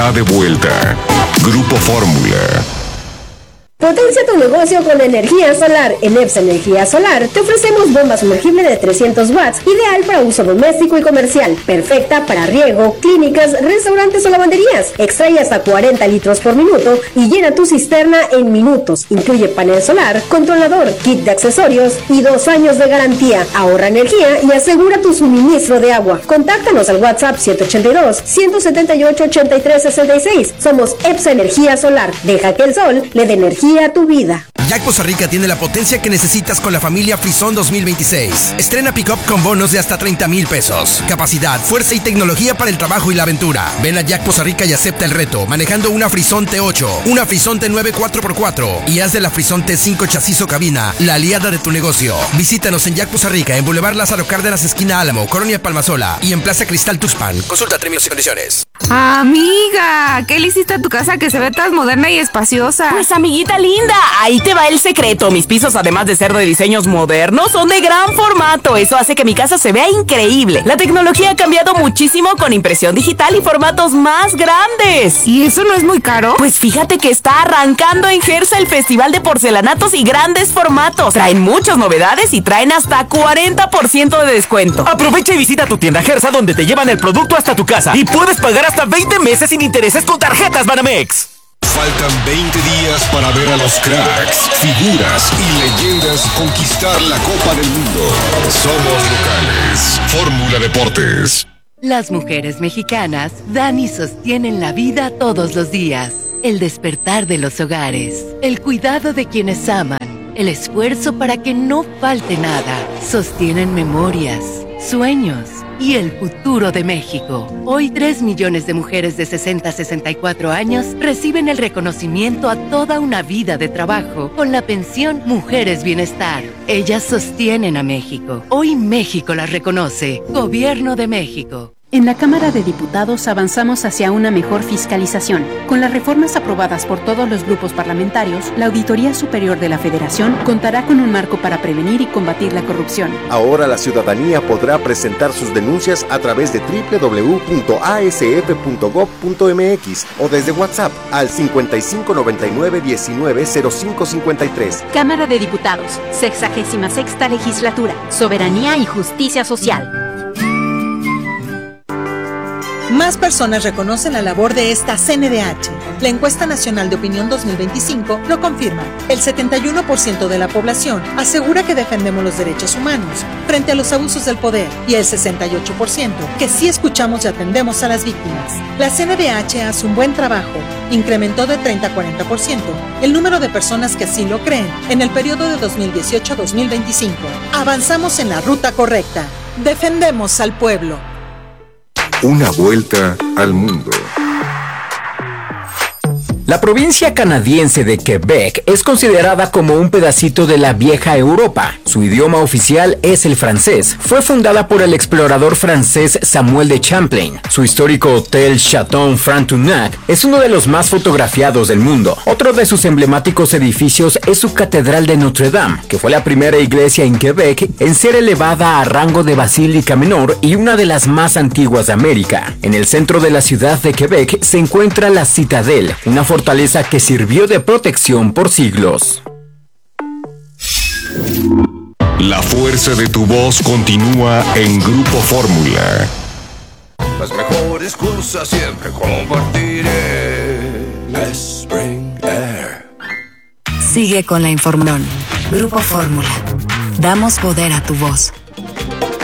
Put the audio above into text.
De vuelta. Grupo Fórmula. Potencia tu negocio con energía solar. En EPSA Energía Solar te ofrecemos bomba sumergible de 300 watts, ideal para uso doméstico y comercial, perfecta para riego, clínicas, restaurantes o lavanderías. Extrae hasta 40 litros por minuto y llena tu cisterna en minutos. Incluye panel solar, controlador, kit de accesorios y 2 años de garantía. Ahorra energía y asegura tu suministro de agua. Contáctanos al WhatsApp 182-178-8366. Somos EPSA Energía Solar. Deja que el sol le dé energía a tu vida. Jack Poza Rica tiene la potencia que necesitas con la familia Frisón 2026. Estrena pick-up con bonos de hasta 30,000 pesos. Capacidad, fuerza y tecnología para el trabajo y la aventura. Ven a Jack Poza Rica y acepta el reto, manejando una Frisón T8, una Frisón T9 4x4 y haz de la Frisón T5 chasis o cabina la aliada de tu negocio. Visítanos en Jack Poza Rica, en Boulevard Lázaro Cárdenas, esquina Álamo, Colonia Palmasola y en Plaza Cristal Tuxpan. Consulta términos y condiciones. Amiga, ¿qué le hiciste a tu casa que se ve tan moderna y espaciosa? Pues amiguita linda, ahí te va el secreto. Mis pisos, además de ser de diseños modernos, son de gran formato. Eso hace que mi casa se vea increíble. La tecnología ha cambiado muchísimo con impresión digital y formatos más grandes. ¿Y eso no es muy caro? Pues fíjate que está arrancando en Gersa el Festival de Porcelanatos y Grandes Formatos. Traen muchas novedades y traen hasta 40% de descuento. Aprovecha y visita tu tienda Gersa, donde te llevan el producto hasta tu casa y puedes pagar hasta 20 meses sin intereses con tarjetas Banamex. Faltan 20 días para ver a los cracks, figuras y leyendas conquistar la Copa del Mundo. Somos locales. Fórmula Deportes. Las mujeres mexicanas dan y sostienen la vida todos los días. El despertar de los hogares, el cuidado de quienes aman, el esfuerzo para que no falte nada. Sostienen memorias, sueños y el futuro de México. Hoy 3 millones de mujeres de 60 a 64 años reciben el reconocimiento a toda una vida de trabajo con la pensión Mujeres Bienestar. Ellas sostienen a México. Hoy México las reconoce. Gobierno de México. En la Cámara de Diputados avanzamos hacia una mejor fiscalización. Con las reformas aprobadas por todos los grupos parlamentarios, la Auditoría Superior de la Federación contará con un marco para prevenir y combatir la corrupción. Ahora la ciudadanía podrá presentar sus denuncias a través de www.asf.gov.mx o desde WhatsApp al 5599-190553. Cámara de Diputados, 66ª Legislatura, Soberanía y Justicia Social. Más personas reconocen la labor de esta CNDH. La encuesta nacional de opinión 2025 lo confirma. El 71% de la población asegura que defendemos los derechos humanos frente a los abusos del poder y el 68% que sí escuchamos y atendemos a las víctimas. La CNDH hace un buen trabajo. Incrementó de 30 a 40% el número de personas que así lo creen en el periodo de 2018 a 2025. Avanzamos en la ruta correcta. Defendemos al pueblo. Una vuelta al mundo. La provincia canadiense de Quebec es considerada como un pedacito de la vieja Europa. Su idioma oficial es el francés. Fue fundada por el explorador francés Samuel de Champlain. Su histórico hotel Chateau Frontenac es uno de los más fotografiados del mundo. Otro de sus emblemáticos edificios es su Catedral de Notre Dame, que fue la primera iglesia en Quebec en ser elevada a rango de basílica menor y una de las más antiguas de América. En el centro de la ciudad de Quebec se encuentra la Citadel, una fortaleza que sirvió de protección por siglos. La fuerza de tu voz continúa en Grupo Fórmula. Las mejores cosas siempre compartiré. Spring Air. Sigue con la información. Grupo Fórmula. Damos poder a tu voz.